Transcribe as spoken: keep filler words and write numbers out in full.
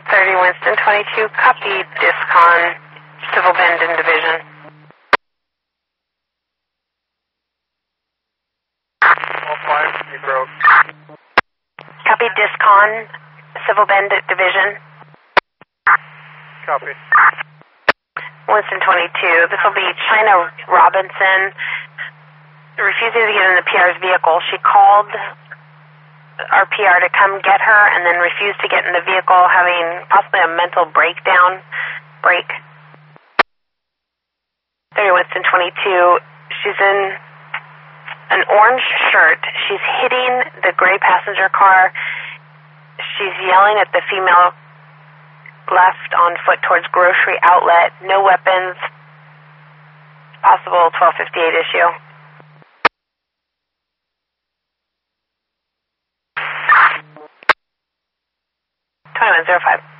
thirty Winston twenty-two, copy Discon, Civil Bend in Division. All five, you broke. Copy Discon, Civil Bend Division. Copy. Winston twenty-two, this will be China Robinson, refusing to get in the P R's vehicle. She called our P R to come get her and then refused to get in the vehicle, having possibly a mental breakdown. Break. thirty Winston twenty-two, she's in an orange shirt. She's hitting the gray passenger car. She's yelling at the female left on foot towards grocery outlet. No weapons. Possible twelve fifty-eight issue. twenty-one oh five.